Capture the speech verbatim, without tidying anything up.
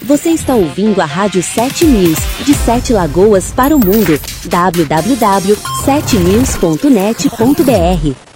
Você está ouvindo a Rádio sete News, de Sete Lagoas para o mundo. w w w ponto sete news ponto net ponto b r